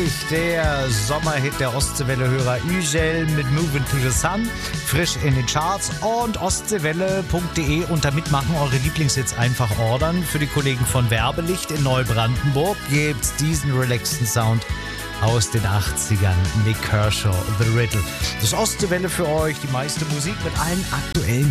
Natürlich der Sommerhit der Ostseewelle-Hörer Ügel mit Moving to the Sun, frisch in den Charts, und ostseewelle.de unter Mitmachen eure Lieblingshits einfach ordern. Für die Kollegen von Werbelicht in Neubrandenburg gibt's diesen relaxten Sound aus den 80ern, Nick Kershaw, The Riddle. Das Ostseewelle für euch, die meiste Musik mit allen aktuellen